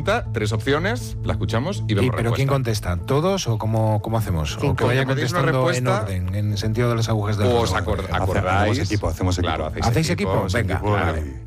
pregunta, 3 opciones, la escuchamos y vemos ¿Pero quién contesta? ¿Todos o cómo hacemos? ¿O que vaya contestando en orden, en el sentido de las agujas del reloj? ¿Os acordáis? Hacemos equipo. ¿Hacéis equipo? Venga. Vale.